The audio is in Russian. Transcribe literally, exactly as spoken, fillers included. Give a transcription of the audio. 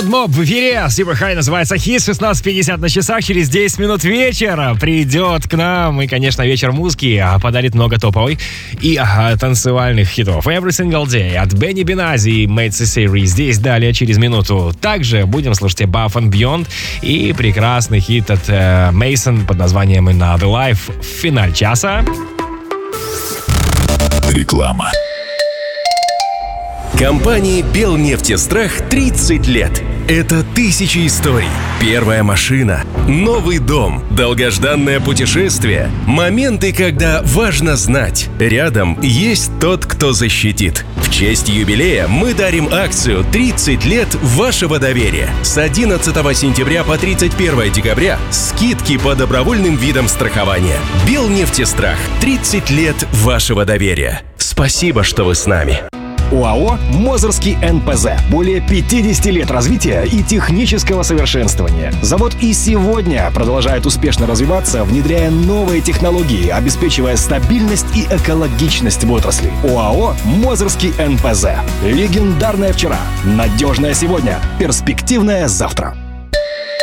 Good Mob в эфире. Super High называется хит. шестнадцать пятьдесят на часах. Через десять минут вечера придет к нам. И, конечно, вечер музыки подарит много топовой и ага, танцевальных хитов. Every Single Day от Бенни Бенази и Made Series. Здесь далее через минуту. Также будем слушать Above and Beyond и прекрасный хит от э, Mason под названием Another Life в финале часа. Реклама. Компании «Белнефтестрах» тридцать лет. Это тысячи историй. Первая машина, новый дом, долгожданное путешествие. Моменты, когда важно знать. Рядом есть тот, кто защитит. В честь юбилея мы дарим акцию «тридцать лет вашего доверия». С одиннадцатого сентября по тридцать первое декабря скидки по добровольным видам страхования. «Белнефтестрах». тридцать лет вашего доверия. Спасибо, что вы с нами. ОАО «Мозырский эн пэ зэ». Более пятьдесят лет развития и технического совершенствования. Завод и сегодня продолжает успешно развиваться, внедряя новые технологии, обеспечивая стабильность и экологичность в отрасли. ОАО «Мозырский эн пэ зэ». Легендарное вчера, надежное сегодня, перспективное завтра.